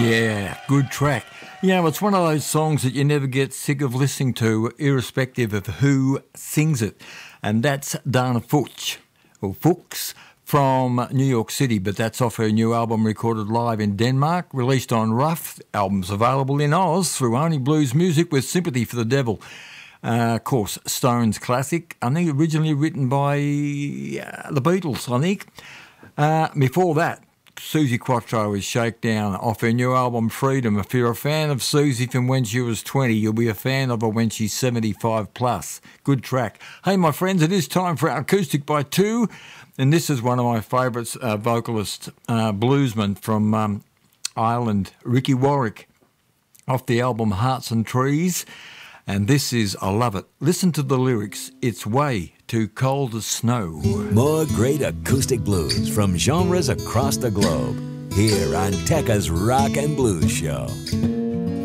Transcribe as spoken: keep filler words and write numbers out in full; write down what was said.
Yeah, good track. You know, it's one of those songs that you never get sick of listening to, irrespective of who sings it. And that's Dana Fuchs, or Fuchs, from New York City, but that's off her new album recorded live in Denmark, released on Rough. Albums available in Oz through Only Blues Music with Sympathy for the Devil. Uh, of course, Stones classic, I think originally written by uh, the Beatles, I think. Uh, before that, Suzi Quatro is Shakedown off her new album Freedom. If you're a fan of Suzi from when she was twenty, you'll be a fan of her when she's seventy-five plus. Good track. Hey, my friends, it is time for our Acoustic by Two, and this is one of my favourites, uh, vocalist, uh, bluesman from um, Ireland, Ricky Warwick, off the album Hearts and Trees. And this is, I love it. Listen to the lyrics. It's way too cold as snow. More great acoustic blues from genres across the globe. Here on Tekka's Rock and Blues Show.